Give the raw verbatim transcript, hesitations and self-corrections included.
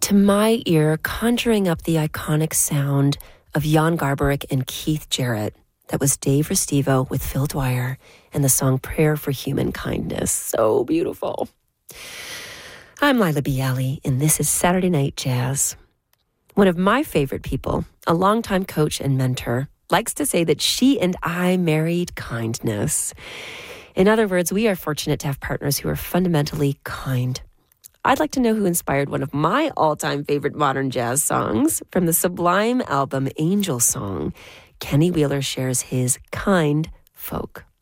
to my ear, conjuring up the iconic sound of Jan Garbarek and Keith Jarrett. That was Dave Restivo with Phil Dwyer and the song Prayer for Human Kindness. So beautiful. I'm Lila Bialy, and this is Saturday Night Jazz. One of my favorite people, a longtime coach and mentor, likes to say that she and I married kindness. In other words, we are fortunate to have partners who are fundamentally kind. I'd like to know who inspired one of my all-time favorite modern jazz songs. From the Sublime album Angel Song, Kenny Wheeler shares his kind folk.